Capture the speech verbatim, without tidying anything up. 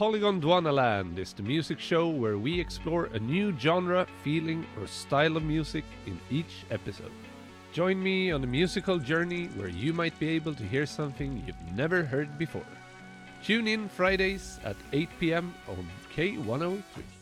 Polygon Dwanaland is the music show where we explore a new genre, feeling, or style of music in each episode. Join me on a musical journey where you might be able to hear something you've never heard before. Tune in Fridays at eight p.m. on K one oh three.